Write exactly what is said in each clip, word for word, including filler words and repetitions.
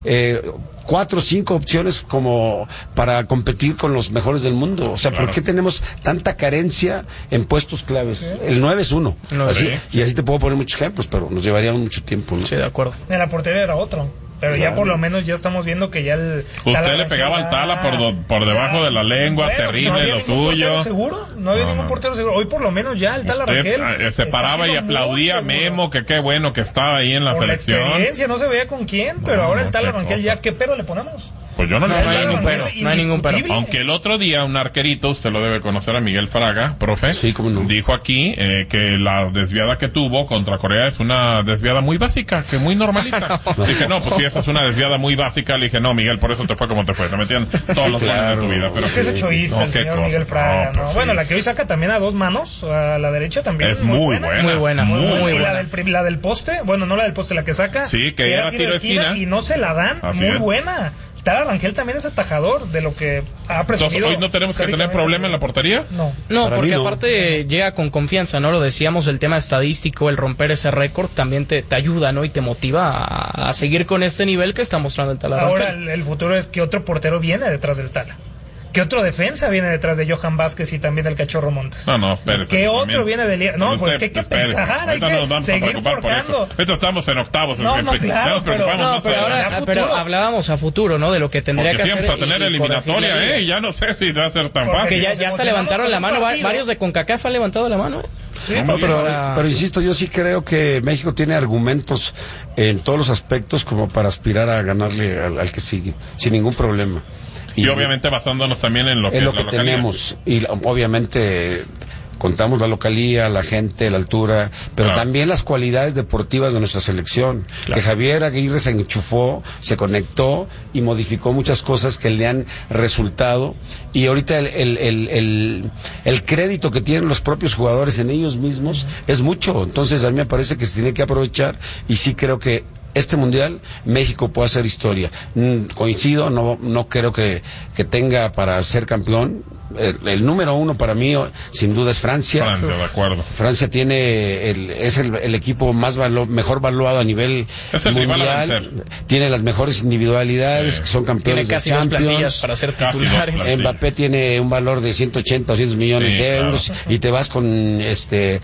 Eh, cuatro o cinco opciones como para competir con los mejores del mundo. O sea, claro. ¿Por qué tenemos tanta carencia en puestos claves? Sí. El nueve es uno. No, así, sí. Y así te puedo poner muchos ejemplos, pero nos llevaría mucho tiempo, ¿no? Sí, de acuerdo. En la portería era otro. Pero claro. Ya por lo menos ya estamos viendo que ya el... Usted le pegaba al Tala por, do, por debajo de la lengua, bueno, terrible, no lo suyo. Seguro, no había no, ningún no. portero seguro. Hoy por lo menos ya el Tala Rangel... Eh, se paraba y aplaudía a Memo, que qué bueno que estaba ahí en la por selección. La experiencia, no se veía con quién, pero no, ahora el Tala Rangel ya, ¿qué pero le ponemos? Pues yo no, no le no hay ningún pero, no hay ningún pero. Aunque el otro día un arquerito, usted lo debe conocer, a Miguel Fraga, profe, sí, cómo no. Dijo aquí eh, que la desviada que tuvo contra Corea es una desviada muy básica, que muy normalita. Dije, no, pues si esa es una desviada muy básica, le dije, no, Miguel, por eso te fue como te fue, te metían todos sí, los claro. goles de tu vida. Pero es que es ochoísta no, el señor cosa. Miguel Fraga, no, pues, bueno, sí. La que hoy saca también a dos manos, a la derecha también. Es, es muy, muy buena. Muy buena, muy, muy, muy buena. buena. La del, la del poste, bueno, no la del poste, la que saca. Sí, que era tiro de esquina, esquina. Y no se la dan, así muy es. Buena. Tala Rangel también es atajador de lo que ha presumido. Entonces, ¿hoy no tenemos que tener problema en la portería? No. No, Para porque no. aparte llega con confianza, ¿no? Lo decíamos, el tema estadístico, el romper ese récord también te, te ayuda, ¿no? Y te motiva a, a seguir con este nivel que está mostrando el Tala Rangel. Ahora el, el futuro es que otro portero viene detrás del Tala. ¿Qué otro defensa viene detrás de Johan Vázquez y también del Cachorro Montes? No, no, espérese. ¿Qué otro también. viene del... No, pues que hay que espérese. pensar, hay que no seguir forjando. Ahorita estamos en octavos. No, no, claro, pero, no, pero, ahora, pero hablábamos a futuro, ¿no? De lo que tendría Porque que sí hacer. Vamos a tener eliminatoria, ¿eh? Ya no sé si va a ser tan fácil. Porque ya, ya hasta levantaron la mano, varios de CONCACAF han levantado la mano, ¿eh? Sí, no, pero, pero insisto, yo sí creo que México tiene argumentos en todos los aspectos como para aspirar a ganarle al, al que sigue, sin ningún problema. Y, y obviamente basándonos también en lo que, en lo es que la tenemos. Y obviamente contamos la localía, la gente, la altura, pero claro. También las cualidades deportivas de nuestra selección. Claro. Que Javier Aguirre se enchufó, se conectó y modificó muchas cosas que le han resultado. Y ahorita el, el, el, el, el crédito que tienen los propios jugadores en ellos mismos es mucho. Entonces a mí me parece que se tiene que aprovechar y sí creo que este mundial México puede hacer historia. Mm, coincido, no no creo que, que tenga para ser campeón. El, el número uno para mí sin duda es Francia. Francia, de acuerdo. Francia tiene el, es el, el equipo más valo, mejor valuado a nivel es el mundial. Tiene las mejores individualidades, sí. Que son campeones tiene casi de Champions. Dos para ser titulares. Mbappé tiene un valor de ciento ochenta o cientos millones sí, de euros, claro. Y te vas con este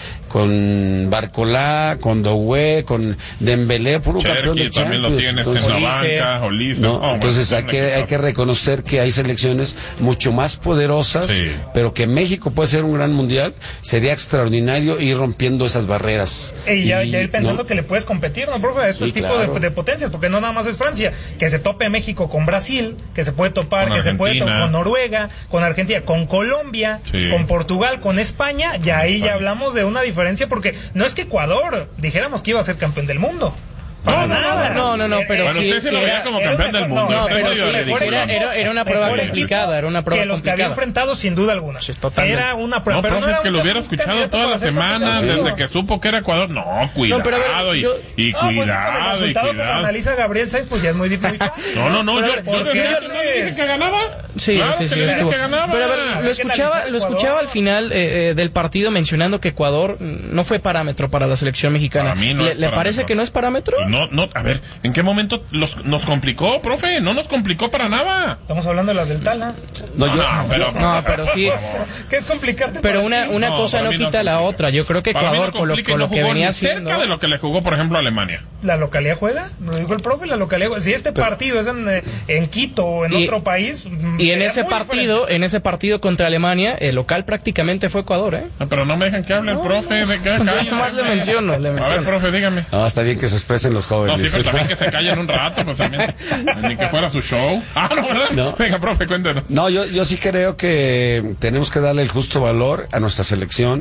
con Barcolá, con Doué, con Dembélé, puro Cherky, campeón de también Champions. Lo tienes entonces, en la banca, Olise. No, oh, entonces bueno, hay que hay que reconocer que hay selecciones mucho más poderosas. Sí. Pero que México puede ser un gran mundial, sería extraordinario ir rompiendo esas barreras. Y ya, y, ya ir pensando no. que le puedes competir, ¿no, profe? A estos sí, tipos claro. de, de potencias, porque no nada más es Francia, que se tope México con Brasil, que se puede topar, con que Argentina. Se puede topar con Noruega, con Argentina, con Colombia, sí. Con Portugal, con España, y ahí España. Ya hablamos de una diferencia, porque no es que Ecuador dijéramos que iba a ser campeón del mundo. No, no, no, no, no, no, pero bueno, sí, usted se sí lo veía como campeón del mundo. No, pero sí, era, era, era una prueba complicada, era una prueba que los complicada. que había enfrentado sin duda alguna. Sí, totalmente. Era una prueba. No, pero profe, no es que un, lo hubiera escuchado toda la semana, desde que supo que era Ecuador. No, cuidado, no, ver, y, yo, y no, cuidado, pues, el resultado y cuidado. Que analiza Gabriel Sainz, pues ya es muy difícil. No, no, no, yo, yo dije que ganaba. Sí, sí, sí, estuvo. Pero a ver, lo escuchaba, lo escuchaba al final del partido mencionando que Ecuador no fue parámetro para la selección mexicana. ¿Le parece que no es parámetro? No, no, a ver, ¿en qué momento los, nos complicó, profe? No nos complicó para nada. Estamos hablando de las del Tala. No, yo, no, pero, no, pero sí. ¿Qué es complicarte? Pero una, una no, cosa no quita no la otra. Yo creo que Ecuador, con lo, con lo que venía haciendo. Cerca de lo que le jugó, por ejemplo, a Alemania. ¿La localidad juega? Lo dijo el profe, la localidad juega. Si este pero, partido es en, en Quito o en y, otro país. Y en ese partido, diferente. en ese partido contra Alemania, el local prácticamente fue Ecuador, ¿eh? No, pero no me dejan que hable no, el profe. No, de que, no más le menciono, le menciono. A ver, profe, dígame. No, está bien que se expresen los jóvenes. No, sí, pero también que se callen un rato, pues también. Ni que fuera su show. Ah, no, ¿verdad? No. Venga, profe, cuéntenos. No, yo, yo sí creo que tenemos que darle el justo valor a nuestra selección.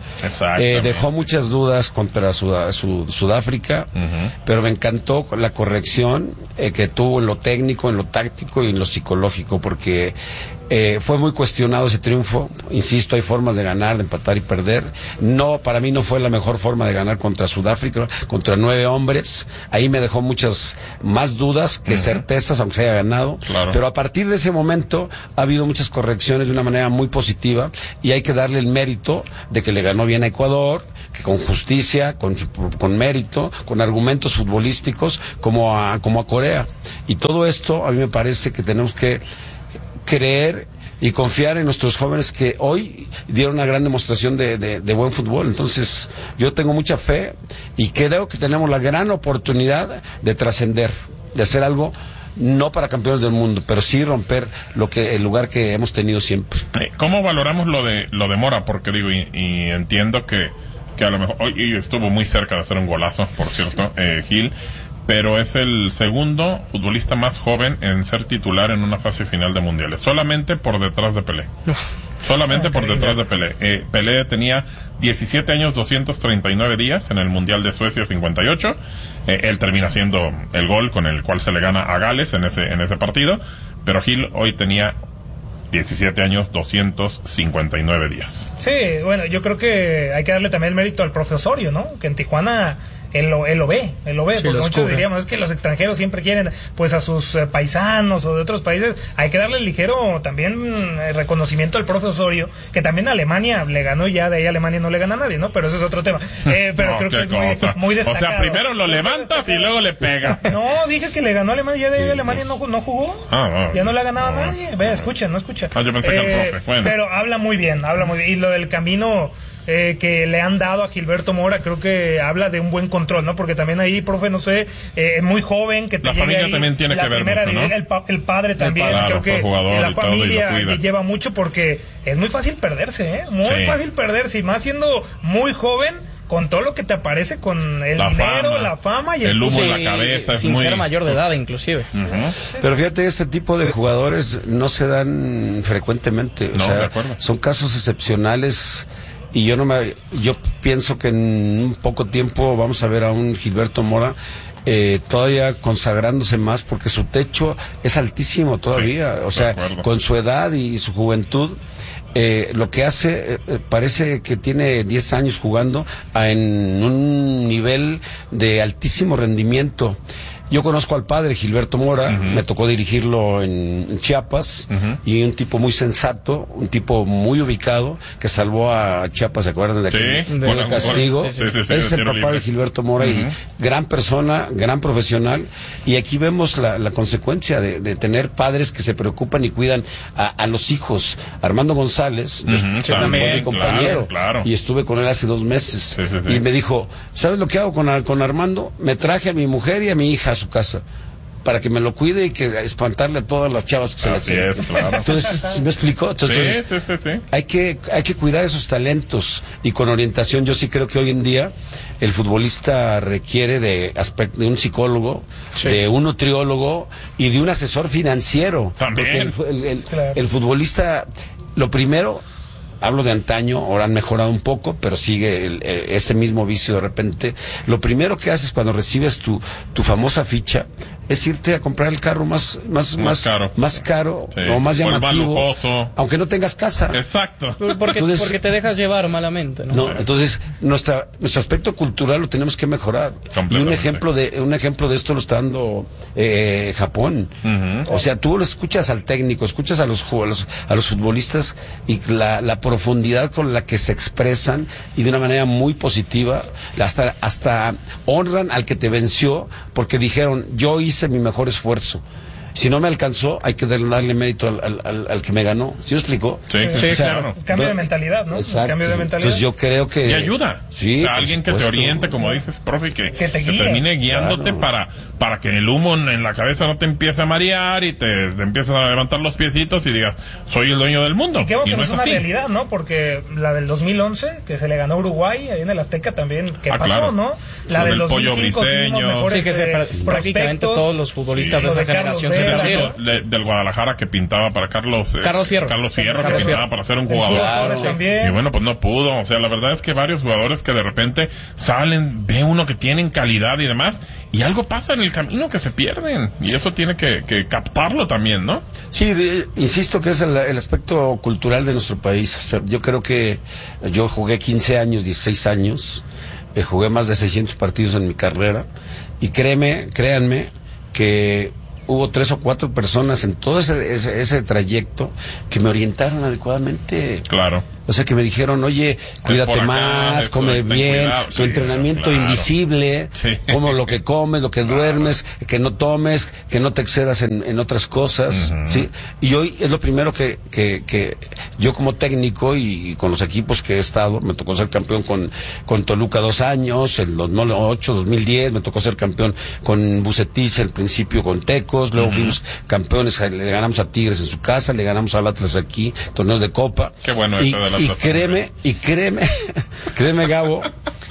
Eh, dejó muchas dudas contra Sud Sud Sudáfrica, uh-huh. Pero me encantó la corrección eh, que tuvo en lo técnico, en lo táctico y en lo psicológico, porque eh, fue muy cuestionado ese triunfo. Insisto, hay formas de ganar, de empatar y perder. No, para mí no fue la mejor forma de ganar contra Sudáfrica, contra nueve hombres. Ahí me dejó muchas más dudas que uh-huh. certezas, aunque se haya ganado. Claro. Pero a partir de ese momento ha habido muchas correcciones de una manera muy positiva y hay que darle el mérito de que le ganó bien a Ecuador, que con justicia, con, con mérito, con argumentos futbolísticos, como a, como a Corea. Y todo esto, a mí me parece que tenemos que creer y confiar en nuestros jóvenes que hoy dieron una gran demostración de, de, de buen fútbol. Entonces, yo tengo mucha fe y creo que tenemos la gran oportunidad de trascender, de hacer algo, no para campeones del mundo, pero sí romper lo que el lugar que hemos tenido siempre. ¿Cómo valoramos lo de lo de Mora? Porque digo, y, y entiendo que, que a lo mejor hoy estuvo muy cerca de hacer un golazo, por cierto, eh, Gil, pero es el segundo futbolista más joven en ser titular en una fase final de mundiales, solamente por detrás de Pelé. Solamente por detrás de Pelé. Eh, Pelé tenía diecisiete años, doscientos treinta y nueve días en el Mundial de Suecia cincuenta y ocho. Eh, él termina haciendo el gol con el cual se le gana a Gales en ese, en ese partido. Pero Gil hoy tenía diecisiete años, doscientos cincuenta y nueve días. Sí, bueno, yo creo que hay que darle también el mérito al profe Osorio, ¿no? Que en Tijuana él lo, él lo ve, él lo ve, sí, porque muchos diríamos, es que los extranjeros siempre quieren pues a sus eh, paisanos o de otros países. Hay que darle el ligero también eh, reconocimiento al profe Osorio, que también Alemania le ganó, ya de ahí Alemania no le gana a nadie, ¿no? Pero ese es otro tema. Eh, pero no, creo que es muy, muy destacado. O sea, primero lo levantas y luego le pegas. No, dije que le ganó a Alemania, ya de ahí Alemania no, no jugó. Ah, no, ya no le ha ganado no, a nadie. Vea, escuchen, no escuchen. Ah, yo pensé eh, que el profe. Bueno. Pero habla muy bien, habla muy bien. Y lo del camino Eh, que le han dado a Gilberto Mora, creo que habla de un buen control, ¿no? Porque también ahí, profe, no sé, eh, muy joven, que te la familia ahí, también tiene que ver mucho, ¿no? el, pa, el padre también, el padre, creo que la familia le lleva mucho, porque es muy fácil perderse, ¿eh? Muy sí. fácil perderse, y más siendo muy joven, con todo lo que te aparece, con el la dinero, fama, la fama y el, el humo sí, en la cabeza. Sin es muy... ser mayor de edad, inclusive. Uh-huh. Pero fíjate, este tipo de jugadores no se dan frecuentemente. O no, sea, de acuerdo. Son casos excepcionales. Y yo no me, yo pienso que en un poco tiempo vamos a ver a un Gilberto Mora eh, todavía consagrándose más, porque su techo es altísimo todavía. Sí, o sea, con su edad y su juventud, eh, lo que hace, eh, parece que tiene diez años jugando a, en un nivel de altísimo rendimiento. Yo conozco al padre Gilberto Mora, uh-huh. me tocó dirigirlo en Chiapas, uh-huh. y un tipo muy sensato, un tipo muy ubicado, que salvó a Chiapas, ¿se acuerdan de aquel sí, de el castigo? Sí, sí, sí, sí, Ese es el papá libre. de Gilberto Mora, uh-huh. y gran persona, gran profesional, y aquí vemos la, la consecuencia de, de tener padres que se preocupan y cuidan a, a los hijos. Armando González, uh-huh, yo, también, fue mi compañero, claro, claro. y estuve con él hace dos meses, sí, sí, sí. y me dijo, ¿sabes lo que hago con, con Armando? Me traje a mi mujer y a mi hija a su casa para que me lo cuide y que espantarle a todas las chavas que Así se las es, claro. Entonces, ¿me explicó? Entonces, sí, sí, sí, sí. hay que hay que cuidar esos talentos y con orientación. Yo sí creo que hoy en día el futbolista requiere de aspecto, de un psicólogo, sí. de un nutriólogo y de un asesor financiero. También. Porque el, el, el, claro. el futbolista, lo primero, hablo de antaño, ahora han mejorado un poco, pero sigue el, el, ese mismo vicio de repente. Lo primero que haces cuando recibes tu, tu famosa ficha es irte a comprar el carro más más más, más caro, más caro sí. o más llamativo, o más lujoso, aunque no tengas casa. Exacto. Porque, entonces, porque te dejas llevar malamente, ¿no? No, sí. entonces nuestra nuestro aspecto cultural lo tenemos que mejorar. Y un ejemplo de un ejemplo de esto lo está dando eh, Japón. Uh-huh. O sea, tú lo escuchas al técnico, escuchas a los a los, a los futbolistas y la, la profundidad con la que se expresan y de una manera muy positiva, hasta hasta honran al que te venció porque dijeron, yo hice mi mejor esfuerzo. Si no me alcanzó, hay que darle mérito al, al, al que me ganó. ¿Sí me explicó? Sí, sí, o sea, claro. Cambio de mentalidad, ¿no? Exacto. Cambio de mentalidad. Entonces yo creo que... Y ayuda. Sí, o sea, alguien que te oriente, como dices, profe, que, que, te que termine guiándote claro. para, para que el humo en la cabeza no te empiece a marear y te, te empieces a levantar los piecitos y digas, soy el dueño del mundo. Y qué bueno que no no es es una así. realidad, ¿no? Porque la del dos mil once, que se le ganó a Uruguay, ahí en el Azteca también, ¿qué ah, pasó, claro. no? La del dos mil cinco, sí, que se, eh, prácticamente todos los futbolistas sí, de esa de generación se perdieron. De, del Guadalajara que pintaba para Carlos eh, Carlos Fierro, Carlos Fierro Carlos que pintaba Fierro. para ser un jugador. Claro, también. Y bueno, pues no pudo. O sea, la verdad es que varios jugadores que de repente salen, ve uno que tienen calidad y demás, y algo pasa en el camino que se pierden. Y eso tiene que, que captarlo también, ¿no? Sí, de, insisto que es el, el aspecto cultural de nuestro país. O sea, yo creo que yo jugué quince años, dieciséis años, eh, jugué más de seiscientos partidos en mi carrera, y créeme, créanme, que hubo tres o cuatro personas en todo ese, ese, ese trayecto que me orientaron adecuadamente. Claro. O sea, que me dijeron, oye, cuídate acá, más, come bien, cuidado. tu sí, entrenamiento claro. invisible, sí. como lo que comes, lo que claro. duermes, que no tomes, que no te excedas en, en otras cosas, uh-huh. ¿sí? Y hoy es lo primero que, que, que yo como técnico y, y con los equipos que he estado, me tocó ser campeón con, con Toluca dos años, el dos mil ocho, dos mil diez, me tocó ser campeón con Bucetich al principio con Tecos, luego uh-huh. fuimos campeones, le ganamos a Tigres en su casa, le ganamos al Atlas aquí, torneos de Copa. Qué bueno y, eso de la y créeme, y créeme, créeme Gabo,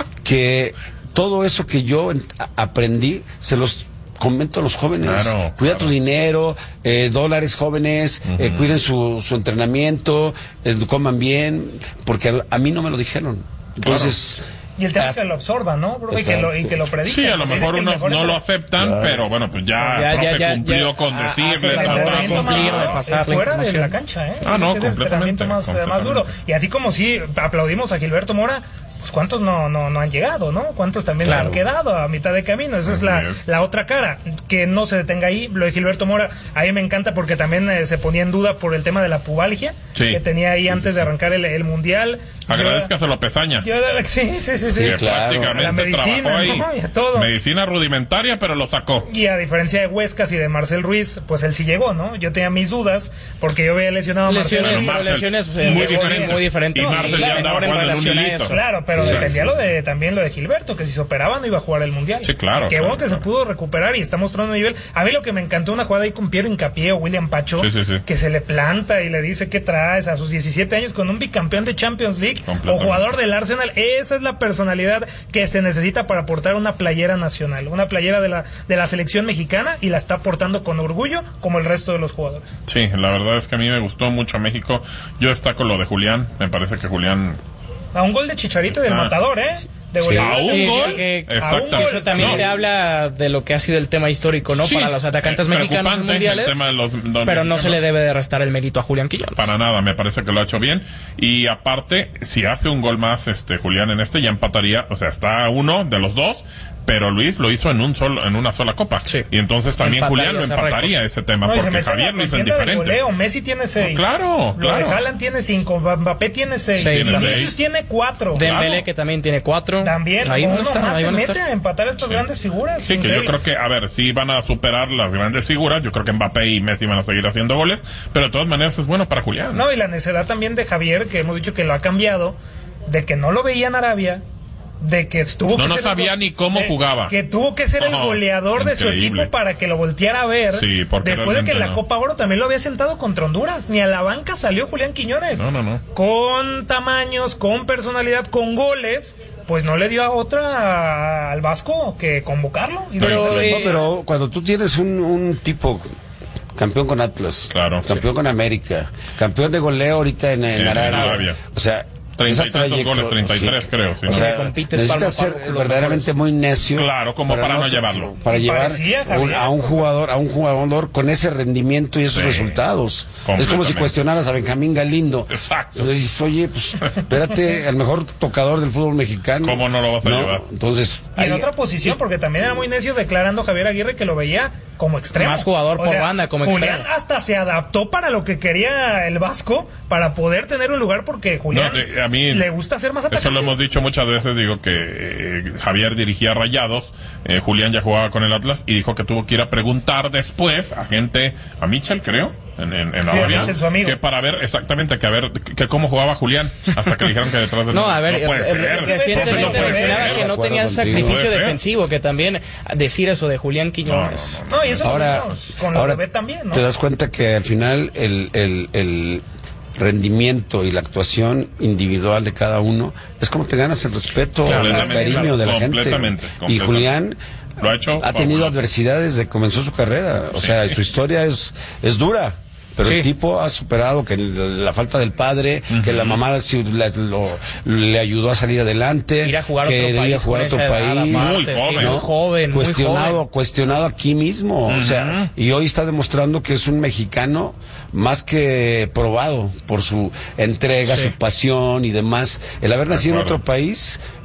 que todo eso que yo aprendí, se los comento a los jóvenes. Claro, Cuida claro. tu dinero, eh, dólares jóvenes, uh-huh. eh, cuiden su, su entrenamiento, eh, coman bien, porque a, a mí no me lo dijeron. Entonces... Claro. Y el tema es que lo absorba, ¿no? Y que lo, y que lo predica. Sí, a lo mejor unos no lo aceptan, claro. pero bueno, pues ya, ya, ya, ya cumplió ya, con decirle. El entrenamiento de pasar fuera de la cancha, ¿eh? Ah, no, es completamente. El entrenamiento más, completamente. más duro. Y así como sí aplaudimos a Gilberto Mora, pues cuántos no, no, no han llegado, ¿no? Cuántos también claro. se han quedado a mitad de camino. Esa es la, la otra cara. Que no se detenga ahí. Lo de Gilberto Mora, a mí me encanta porque también eh, se ponía en duda por el tema de la pubalgia sí. que tenía ahí sí, antes sí, de arrancar el, el Mundial. Agradezcaselo a Pezaña. Yo, sí, sí, sí. sí, sí claro. Prácticamente la medicina, trabajó ahí. ¿no? Y a todo. Medicina rudimentaria, pero lo sacó. Y a diferencia de Huescas y de Marcel Ruiz, pues él sí llegó, ¿no? Yo tenía mis dudas porque yo había lesionado a Marcel Lesiones, Ruiz. Marcel, lesiones sí, muy, diferentes. muy diferentes. Y Marcel sí, ya andaba jugando en un hilito. Claro, pero sí, defendía sí. lo de también lo de Gilberto, que si se operaba no iba a jugar el Mundial. Sí, claro. Qué claro, bueno que claro. se pudo recuperar y está mostrando nivel. A mí lo que me encantó una jugada ahí con Pierre Hincapié o William Pacho, sí, sí, sí. que se le planta y le dice ¿qué traes? A sus diecisiete años con un bicampeón de Champions League o jugador del Arsenal. Esa es la personalidad que se necesita para aportar una playera nacional, una playera de la, de la selección mexicana y la está aportando con orgullo como el resto de los jugadores. Sí, la verdad es que a mí me gustó mucho México. Yo destaco lo de Julián, me parece que Julián... A un gol de Chicharito y del Matador, ¿eh? De sí, a un sí, gol. Que, que, Exacto. Eso también no. te habla de lo que ha sido el tema histórico, ¿no? Sí, para los atacantes eh, mexicanos en mundiales. El tema de los, los pero mexicanos. No se le debe de restar el mérito a Julián Quiñones. Para nada, me parece que lo ha hecho bien. Y aparte, si hace un gol más este Julián en este, ya empataría. O sea, está uno de los dos. Pero Luis lo hizo en un solo, en una sola copa. Sí. Y entonces también empataría Julián lo empataría ese tema, no, porque Javier lo hizo en diferente. Goleo. Messi tiene seis. No, claro, claro. Lo de Haaland tiene cinco, Mbappé tiene seis. Vinicius tiene cuatro. Dembélé claro. que también tiene cuatro. También. Ahí uno está, más ahí se van a mete estar. a empatar a estas sí. grandes figuras. Sí, increíble. Que yo creo que, a ver, sí van a superar las grandes figuras. Yo creo que Mbappé y Messi van a seguir haciendo goles. Pero de todas maneras es bueno para Julián. No, y la necedad también de Javier, que hemos dicho que lo ha cambiado, de que no lo veía en Arabia. De que estuvo no, que no ser sabía el, ni cómo de, jugaba. Que tuvo que ser oh, el goleador increíble. de su equipo para que lo volteara a ver. Sí, porque después de que en la no. Copa Oro también lo había sentado contra Honduras. Ni a la banca salió Julián Quiñones. No, no, no. Con tamaños, con personalidad, con goles. Pues no le dio a otra al Vasco que convocarlo. Y pero, no, eh, pero cuando tú tienes un, un tipo... campeón con Atlas, claro, campeón sí. con América, campeón de goleo ahorita en, en, en Arabia. Arabia. O sea, treinta y tres goles, treinta y tres sí. creo. Si o no sea, necesitas ser verdaderamente muy necio. Claro, como para, para no, no llevarlo. Para llevar un, a un jugador, a un jugador con ese rendimiento y esos sí. resultados. Es como si cuestionaras a Benjamín Galindo. Exacto. Dices, oye, pues, espérate, el mejor tocador del fútbol mexicano. ¿Cómo no lo vas a ¿no? llevar? Entonces. Y en otra posición, porque también era muy necio declarando Javier Aguirre que lo veía como extremo. Más jugador o por sea, banda, como Julián extremo. hasta se adaptó para lo que quería el Vasco, para poder tener un lugar, porque Julián no, eh, a mí, le gusta hacer más atacante. Eso lo hemos dicho muchas veces, digo que eh, Javier dirigía Rayados, eh, Julián ya jugaba con el Atlas y dijo que tuvo que ir a preguntar después a gente, a Michel creo, en, en, en la sí, Arabia, Michel, su amigo. que para ver exactamente que a ver que, que cómo jugaba Julián, hasta que le dijeron que detrás de no, a ver, no puede ser, recientemente mencionaba que no tenía el sacrificio defensivo, que también decir eso de Julián Quiñones. No, no, no. no y eso ahora, lo con ahora lo ve también, ¿no? Te das cuenta que al final el, el, el rendimiento y la actuación individual de cada uno es como te ganas el respeto, claro, el cariño claro, de la gente. Completamente. Y Julián lo ha, hecho ha tenido adversidades desde que comenzó su carrera. O sí. sea, su historia es, es dura. Pero sí. el tipo ha superado que la falta del padre, uh-huh. que la mamá le, lo, le ayudó a salir adelante, ir a jugar que otro ir a jugar a otro país, muy joven, ¿no? muy joven, cuestionado, muy joven. cuestionado aquí mismo, uh-huh. o sea, y hoy está demostrando que es un mexicano más que probado por su entrega, sí. su pasión y demás. El haber nacido en otro país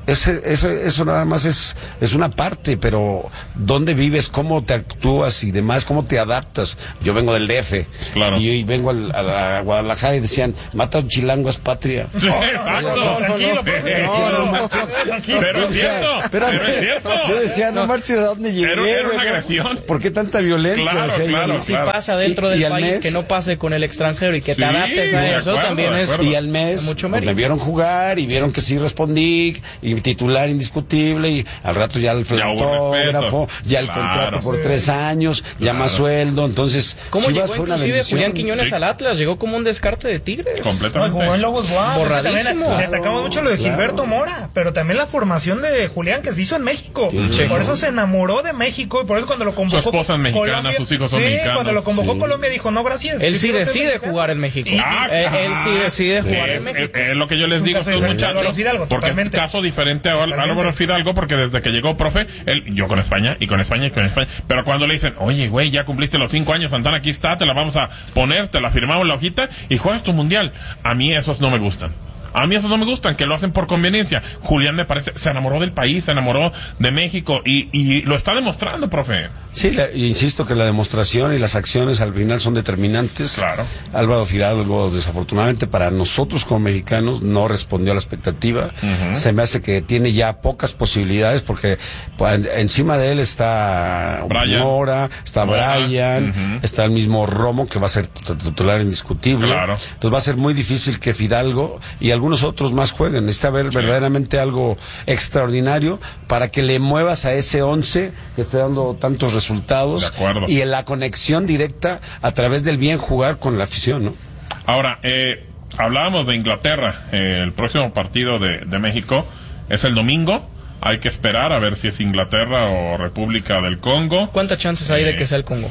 Ese, eso, eso nada más es, es una parte, pero ¿dónde vives? ¿Cómo te actúas y demás? ¿Cómo te adaptas? Yo vengo del D F. Claro. Y, y vengo al, a, la, a Guadalajara y decían, mata a un chilango es patria. Sí, exacto. Tranquilo, pero es cierto. Pero es cierto. Yo decía, no marches, ¿a dónde llegué? Era, era una agresión. ¿Por qué tanta violencia? Claro, o sea, claro, y, si pasa dentro y, del y país, mes, que no pase con el extranjero y que sí, te adaptes a eso, acuerdo, también es... Y al mes, mucho pues, me vieron jugar y vieron que sí respondí, y titular indiscutible, y al rato ya el fotógrafo, ya el claro, contrato por sí. tres años, claro. ya más sueldo, entonces... ¿Cómo Chivas llegó inclusive Julián Quiñones sí. al Atlas? Llegó como un descarte de Tigres. Completamente. No, jugó en Lobos Guau. Borradísimo. Claro, destacamos mucho lo de Gilberto claro. Mora, pero también la formación de Julián que se hizo en México. Sí. Por eso se enamoró de México y por eso cuando lo convocó... Su esposa es mexicana, Colombia, sus hijos son sí, mexicanos. Cuando lo convocó sí. Colombia dijo, no, gracias. Él sí decide jugar en México. Ah, eh, él sí decide sí, jugar es, en México. Es, es lo que yo les es digo a estos muchachos, Fidalgo, porque es un caso diferente a Álvaro Fidalgo, porque desde que llegó, profe, él, yo con España, y con España, y con España, pero cuando le dicen, oye, güey, ya cumpliste los cinco años, Santana, aquí está, te la vamos a poner, te la firmamos en la hojita, y juegas tu mundial. A mí esos no me gustan. A mí esos no me gustan, que lo hacen por conveniencia. Julián me parece, se enamoró del país, se enamoró de México y, y lo está demostrando, profe. Sí, la, insisto que la demostración y las acciones al final son determinantes. Claro. Álvaro Fidalgo, desafortunadamente para nosotros como mexicanos, no respondió a la expectativa. Uh-huh. Se me hace que tiene ya pocas posibilidades porque pues, encima de él está Mora, está Mora. Brian, uh-huh. está el mismo Romo, que va a ser titular indiscutible. Claro. Entonces va a ser muy difícil que Fidalgo y algunos otros más jueguen. Necesita ver sí. verdaderamente algo extraordinario para que le muevas a ese once que esté dando tantos resultados. De acuerdo. Y en la conexión directa a través del bien jugar con la afición, ¿no? Ahora, eh, hablábamos de Inglaterra. Eh, el próximo partido de, de México es el domingo. Hay que esperar a ver si es Inglaterra o República del Congo. ¿Cuántas chances hay eh, de que sea el Congo?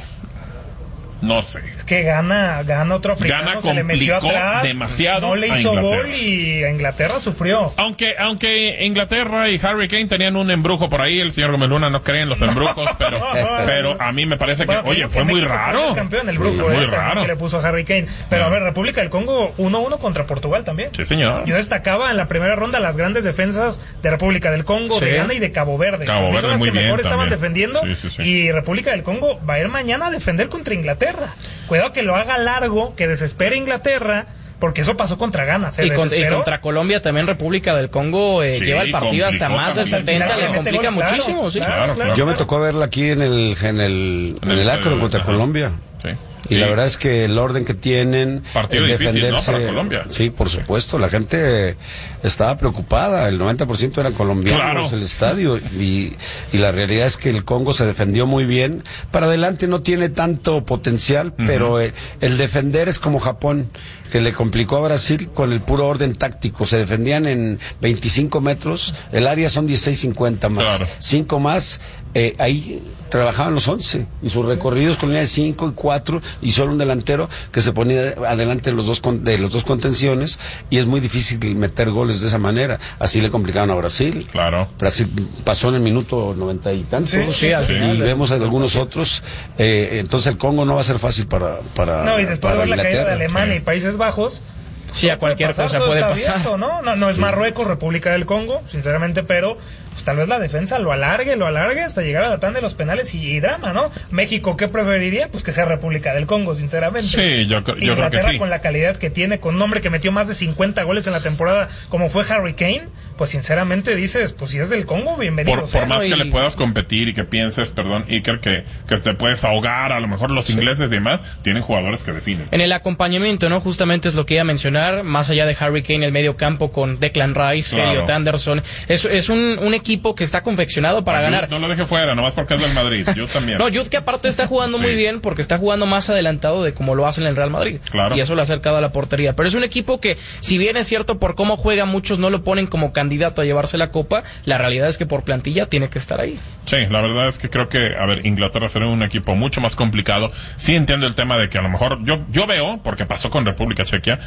No sé. Es que gana, gana otro africano, gana se le metió atrás, demasiado no le hizo gol y a Inglaterra sufrió. Aunque aunque Inglaterra y Harry Kane tenían un embrujo por ahí, el señor Gómez Luna no cree en los embrujos, pero pero a mí me parece que, bueno, oye, fue muy raro. El campeón, el brujo, sí, muy eh, raro. Que le puso a Harry Kane. Pero a ver, República del Congo uno uno contra Portugal también. Sí, señor. Yo destacaba en la primera ronda las grandes defensas de República del Congo, sí. de Ghana y de Cabo Verde. Cabo Verde muy que bien mejor estaban también. defendiendo sí, sí, sí. y República del Congo va a ir mañana a defender contra Inglaterra. Cuidado que lo haga largo, que desespere Inglaterra, porque eso pasó contra Ghana. Se y, con, y contra Colombia también República del Congo eh, sí, lleva el partido hasta más del setenta, le complica gol, muchísimo. Claro, sí. claro, claro. Yo me tocó verla aquí en el en el, en el, el Acro contra ajá. Colombia. Sí. Y sí. la verdad es que el orden que tienen, partido el difícil, defenderse, ¿no? Para Colombia. Sí, por supuesto, la gente estaba preocupada, el noventa por ciento eran colombianos claro. el estadio y, y la realidad es que el Congo se defendió muy bien. Para adelante no tiene tanto potencial, uh-huh. pero el, el defender es como Japón, que le complicó a Brasil con el puro orden táctico. Se defendían en veinticinco metros, el área son dieciséis cincuenta más, claro. cinco más, eh, ahí trabajaban los once y sus recorridos con línea de cinco y cuatro y solo un delantero que se ponía adelante de los dos con, de los dos contenciones y es muy difícil meter goles de esa manera. Así le complicaron a Brasil. Claro. Brasil pasó en el minuto noventa y tantos sí, sí, sí. y vemos a algunos otros. Eh, entonces el Congo no va a ser fácil para para no y después para de ver la caída de Alemania sí. y Países Bajos. Sí, a cualquier cosa puede pasar. Abierto, ¿no? No, no es sí. Marruecos, República del Congo, sinceramente, pero pues, tal vez la defensa lo alargue, lo alargue hasta llegar a la tanda de los penales y, y drama, ¿no? México, ¿qué preferiría? Pues que sea República del Congo, sinceramente. Sí, yo, yo creo que sí. Con la calidad que tiene, con un hombre que metió más de cincuenta goles en la temporada, como fue Harry Kane, pues sinceramente dices, pues si es del Congo, bienvenido. Por, sea, por más ¿no? que y... le puedas competir y que pienses, perdón, Iker, que, que te puedes ahogar, a lo mejor los sí. ingleses y demás, tienen jugadores que definen. En el acompañamiento, ¿no? Justamente es lo que iba a mencionar, más allá de Harry Kane, el medio campo con Declan Rice, claro. Elliot Anderson. Es, es un, un equipo que está confeccionado para a ganar. Jude no lo deje fuera, nomás porque es del Madrid. Yo también. No, Jude que aparte está jugando sí. muy bien porque está jugando más adelantado de como lo hace en el Real Madrid. Claro. Y eso lo ha acercado a la portería. Pero es un equipo que, si bien es cierto por cómo juega, muchos no lo ponen como candidato a llevarse la copa, la realidad es que por plantilla tiene que estar ahí. Sí, la verdad es que creo que, a ver, Inglaterra será un equipo mucho más complicado. Sí entiendo el tema de que a lo mejor, yo, yo veo, porque pasó con República Chequia, creo que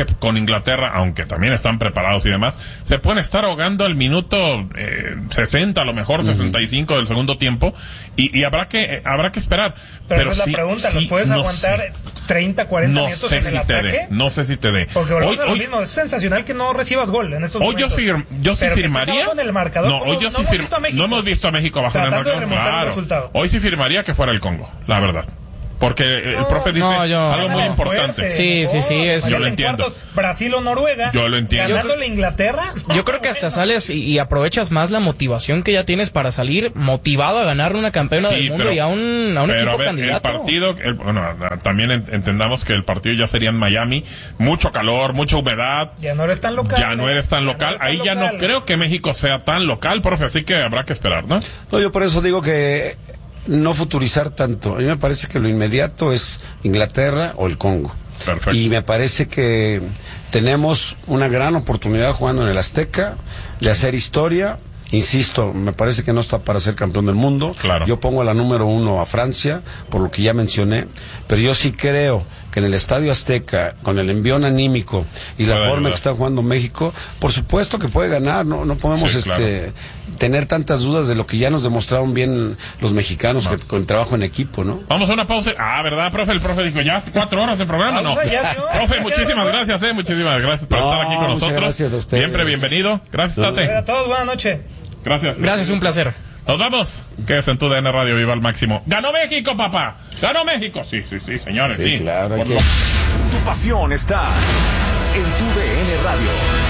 que con Inglaterra, aunque también están preparados y demás, se pueden estar ahogando al minuto eh, sesenta, a lo mejor uh-huh. sesenta y cinco del segundo tiempo, y, y habrá que eh, habrá que esperar. Pero, pero esa es sí, la pregunta, ¿los sí, puedes no aguantar sé. treinta, cuarenta no minutos sé en si el ataque? Dé, no sé si te dé. Porque hoy, a lo hoy, mismo, es sensacional que no recibas gol en estos hoy momentos. Hoy yo, fir, yo sí pero firmaría... Que el marcador, no, hoy yo no, sí no, fir, hemos no hemos visto a México abajo en el marcador, claro. Hoy sí firmaría que fuera el Congo, la verdad. Porque el no, profe dice no, yo, algo muy no, importante. Fuerte, sí, sí, sí. Es, yo lo entiendo. Cuartos, Brasil o Noruega. Yo lo entiendo. Ganándole a Inglaterra. Yo creo que hasta sales y, y aprovechas más la motivación que ya tienes para salir motivado a ganar una campeona sí, del mundo pero, y a un, a un pero equipo a ver, candidato. El partido, el, bueno, también entendamos que el partido ya sería en Miami. Mucho calor, mucha humedad. Ya no eres tan local. Ya no eres tan local. No eres tan Ahí local. Ya no creo que México sea tan local, profe. Así que habrá que esperar, ¿no? No, yo por eso digo que no futurizar tanto. A mí me parece que lo inmediato es Inglaterra o el Congo. Perfecto. Y me parece que tenemos una gran oportunidad jugando en el Azteca de hacer historia. Insisto, me parece que no está para ser campeón del mundo. Claro. Yo pongo a la número uno a Francia, por lo que ya mencioné, pero yo sí creo que en el Estadio Azteca, con el envión anímico y la puede forma ayudar. que está jugando México, por supuesto que puede ganar, no, no podemos sí, este claro. tener tantas dudas de lo que ya nos demostraron bien los mexicanos no. que, con trabajo en equipo, ¿no? Vamos a una pausa. Ah, ¿verdad, profe? El profe dijo, ya, cuatro horas de programa, ¿no? Ya, yo, profe, muchísimas gracias, eh, muchísimas gracias por no, estar aquí con nosotros. Gracias a ustedes. Siempre bienvenido. Gracias, Tate. A todos, buenas noches. Gracias. Gracias, un placer. Nos vamos. Que es en tu D N Radio, viva al máximo. ¡Ganó México, papá! ¡Ganó México! Sí, sí, sí, señores, sí. sí. Claro, que... lo... Tu pasión está en tu D N Radio.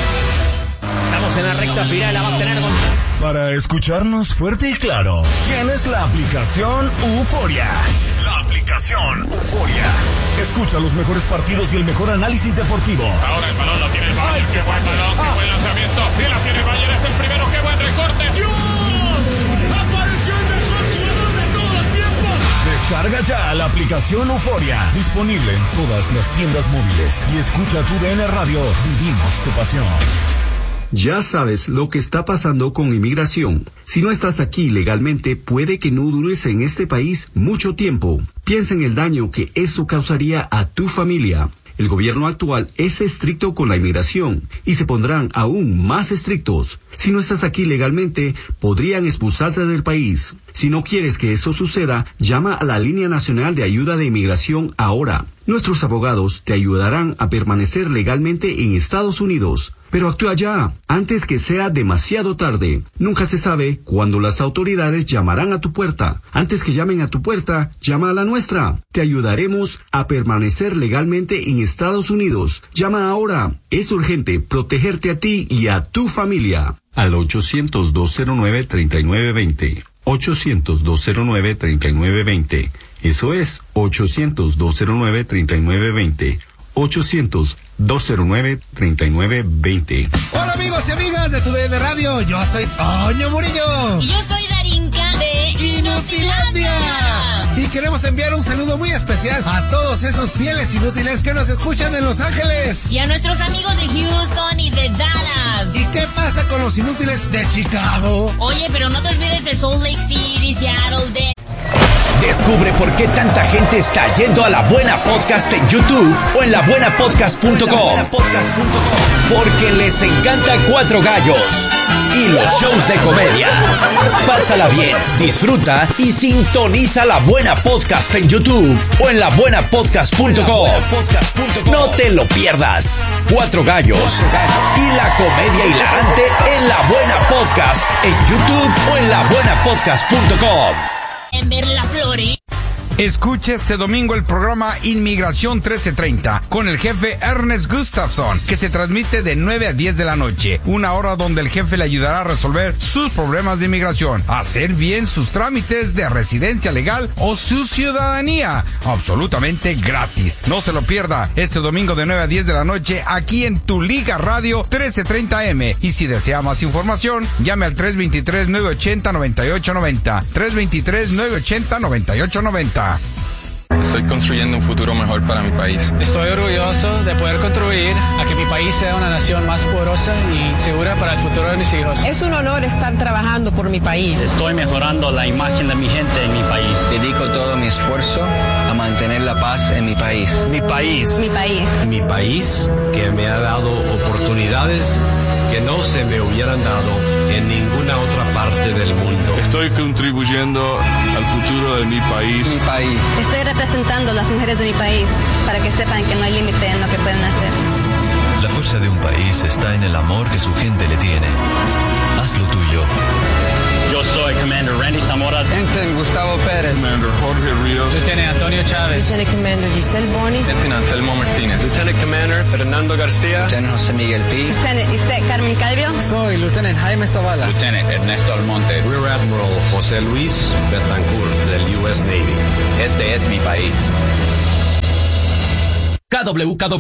Estamos en la recta final, la va a tener con... Para escucharnos fuerte y claro, tienes la aplicación Euforia. La aplicación Euforia. Escucha los mejores partidos y el mejor análisis deportivo. Ahora el balón lo tiene el Bayern. ¡Qué buen balón! ¡Qué buen lanzamiento! ¡Y la tiene el Bayern! ¡Es el primero! ¡Qué buen recorte! ¡Dios! ¡Apareció el mejor jugador de todo el tiempo! Descarga ya la aplicación Euforia. Disponible en todas las tiendas móviles. Y escucha tu D N Radio. Vivimos tu pasión. Ya sabes lo que está pasando con inmigración. Si no estás aquí legalmente, puede que no dures en este país mucho tiempo. Piensa en el daño que eso causaría a tu familia. El gobierno actual es estricto con la inmigración y se pondrán aún más estrictos. Si no estás aquí legalmente, podrían expulsarte del país. Si no quieres que eso suceda, llama a la Línea Nacional de Ayuda de Inmigración ahora. Nuestros abogados te ayudarán a permanecer legalmente en Estados Unidos. Pero actúa ya, antes que sea demasiado tarde. Nunca se sabe cuándo las autoridades llamarán a tu puerta. Antes que llamen a tu puerta, llama a la nuestra. Te ayudaremos a permanecer legalmente en Estados Unidos. Llama ahora. Es urgente protegerte a ti y a tu familia. Al ochocientos, dos cero nueve, treinta y nueve veinte. ochocientos, dos cero nueve, treinta y nueve veinte. Eso es ochocientos, dos cero nueve, treinta y nueve veinte. ochocientos, dos cero nueve, treinta y nueve veinte. Hola amigos y amigas de tu D N Radio, yo soy Toño Murillo. Y yo soy Darinka de Inutilandia. Y queremos enviar un saludo muy especial a todos esos fieles inútiles que nos escuchan en Los Ángeles. Y a nuestros amigos de Houston y de Dallas. ¿Y qué pasa con los inútiles de Chicago? Oye, pero no te olvides de Salt Lake City, Seattle, de... Descubre por qué tanta gente está yendo a La Buena Podcast en YouTube o en la buena podcast punto com. Porque les encanta Cuatro Gallos y los shows de comedia. Pásala bien, disfruta y sintoniza La Buena Podcast en YouTube o en la buena podcast punto com. No te lo pierdas. Cuatro Gallos y la comedia hilarante en La Buena Podcast en YouTube o en la buena podcast punto com. En ver la Flori. Escuche este domingo el programa Inmigración trece treinta con el jefe Ernest Gustafson, que se transmite de nueve a diez de la noche, una hora donde el jefe le ayudará a resolver sus problemas de inmigración, hacer bien sus trámites de residencia legal o su ciudadanía, absolutamente gratis. No se lo pierda este domingo de nueve a diez de la noche aquí en Tu Liga Radio trece treinta eme. Y si desea más información, llame al tres dos tres, nueve ocho cero, nueve ocho nueve cero, tres dos tres, nueve ocho cero, nueve ocho nueve cero. Estoy construyendo un futuro mejor para mi país. Estoy orgulloso de poder contribuir a que mi país sea una nación más poderosa y segura para el futuro de mis hijos. Es un honor estar trabajando por mi país. Estoy mejorando la imagen de mi gente en mi país. Dedico todo mi esfuerzo a mantener la paz más en mi país. Mi país. Mi país. Mi país, que me ha dado oportunidades que no se me hubieran dado en ninguna otra parte del mundo. Estoy contribuyendo al futuro de mi país. Mi país. Estoy representando a las mujeres de mi país para que sepan que no hay límite en lo que pueden hacer. La fuerza de un país está en el amor que su gente le tiene. Haz lo tuyo. Yo soy Commander Randy Zamora. Ensign Gustavo Pérez. Commander Jorge Ríos. Lieutenant Antonio Chávez. Lieutenant Commander Giselle Bonis. Lieutenant Anselmo Martínez. Lieutenant Commander Fernando García. Lieutenant José Miguel P. Lieutenant Isaac Carmen Calvio. Soy Lieutenant Jaime Zavala. Lieutenant Ernesto Almonte. Rear Admiral José Luis Betancourt del U S Navy. Este es mi país. K W K W